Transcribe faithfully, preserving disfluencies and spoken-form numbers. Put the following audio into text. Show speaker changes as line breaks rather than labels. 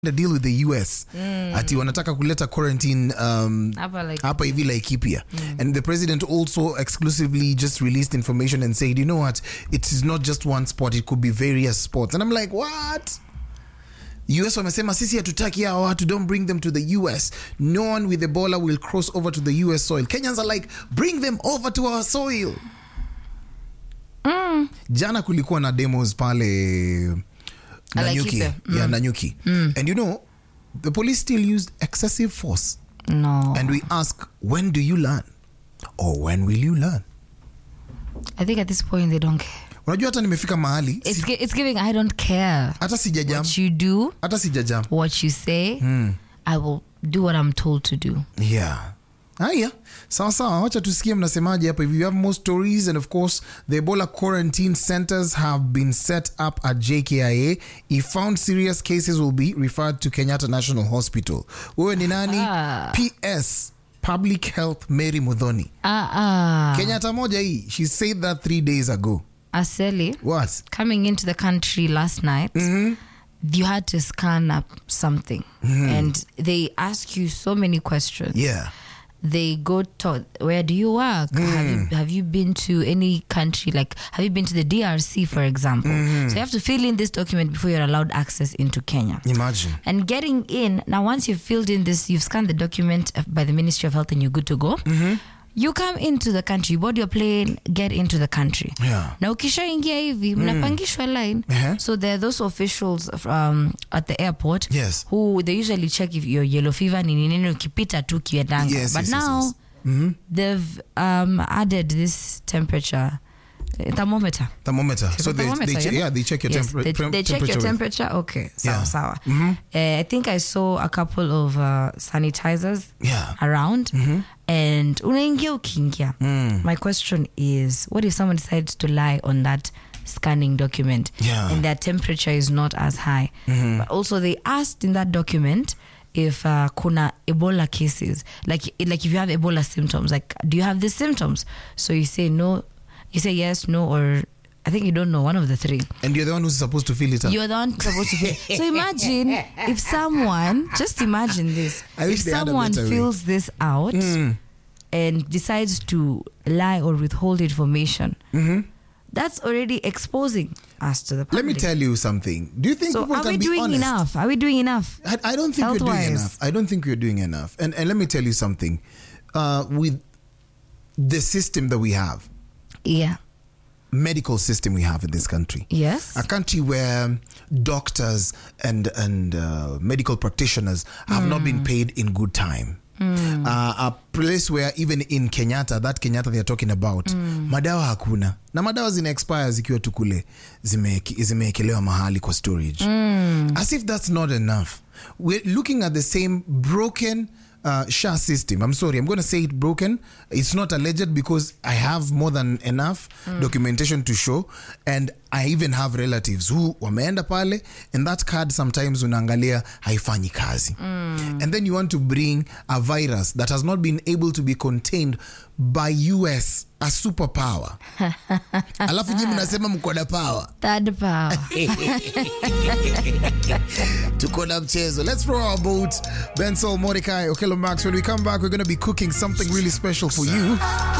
the deal with the U S mm. ati wanataka kuleta quarantine um, hapa hivi Laikipia mm. and the president also exclusively just released information and said, you know what, it is not just one spot, it could be various spots. And I'm like, what? U S wamesema sisi hatutaki hao watu, don't bring them to the U S. No one with Ebola will cross over to the U S soil. Kenyans are like, bring them over to our soil. Mm. Jana kulikuwa na demos pale Nanyuki. Mm. Yeah, Nanyuki. Mm. And you know, the police still used excessive force.
No.
And we ask, when do you learn? Or when will you learn?
I think at this point they don't care.
Unajua hata nimefika mahali.
It's, it's giving I don't care.
Hata sijajam.
What you do.
Hata sijajam.
What you say. Mm. I will do what I'm told to do.
Yeah. Haya, sawa sawa, wacha tusikie mnasemaje hapa. If you have more stories, and of course the Ebola quarantine centers have been set up at J K I A. If found serious cases will be referred to Kenyatta National Hospital. Wewe ni nani? Ah. P S Public Health Mary Mudhoni.
Ah ah.
Kenyatta moja hii, she said that three days ago.
Aseli.
What?
Coming into the country last night. Mm-hmm. You had to scan up something. Mm-hmm. And they ask you so many questions.
Yeah.
They go to, where do you work? Mm. Have you have you been to any country? Like, have you been to the D R C, for example? Mm. So you have to fill in this document before you're allowed access into Kenya.
Imagine.
And getting in, now once you've filled in this, you've scanned the document by the Ministry of Health and you're good to go. Mm-hmm. You come into the country, board your plane, get into the country.
Yeah.
Now, ukisha ingia hivi, mnapangishwa line. Uh-huh. So there are those officials um, at the airport.
Yes.
Who they usually check if you're yellow fever, nini nini, ukipita tu kiedanga.
Yes,
but
yes,
now,
yes, yes. Mm-hmm.
they've um, added this temperature. Thermometer.
Thermometer. So they,
thermometer,
they che-
yeah?
yeah, they check your
yes,
temper-
they,
tem-
they
temperature.
check your temperature. Okay, sawa
yeah.
sawa.
Mm-hmm.
Uh, I think I saw a couple of uh, sanitizers
yeah.
around. Mm-hmm. And unaingia ukiingia.
Mm.
My question is, what if someone decides to lie on that scanning document
yeah.
and their temperature is not as high? Mm-hmm. But also they asked in that document if uh, kuna Ebola cases, like like if you have Ebola symptoms, like do you have the symptoms? So you say no, you say yes, no, or I think you don't know, one of the three.
And you're the one who's supposed to fill it up.
You're the one supposed to fill it. So imagine if someone, just imagine this, if someone fills this out mm. and decides to lie or withhold information, mm-hmm. that's already exposing us to the public.
Let me tell you something. Do you think
so
people
are
can
we
be
doing
honest?
enough? Are we doing enough?
I, I don't think we're doing enough. I don't think we're doing enough. And, and let me tell you something. Uh, with the system that we have.
Yeah.
Medical system we have in this country.
Yes.
A country where doctors and and uh, medical practitioners have mm. not been paid in good time. Mm. Uh, a place where even in Kenyatta, that Kenyatta they're talking about, mm. madawa hakuna. Na madawa zina expire zikiwa tukule zimeekelewa mahali kwa storage. Mm. As if that's not enough. We're looking at the same broken Uh, S H A system. I'm sorry, I'm going to say it broken. It's not alleged because I have more than enough mm. documentation to show, and I even have relatives who wameenda pale, and that card sometimes unaangalia haifanyi kazi. Mm. And then you want to bring a virus that has not been able to be contained by U S, a superpower. Alafu jimu nasema mkoda power.
Third power.
Tukoda mchezo. Let's throw our boat. Ben Sol, Mordecai, Okello Max. When we come back, we're going to be cooking something really special for you.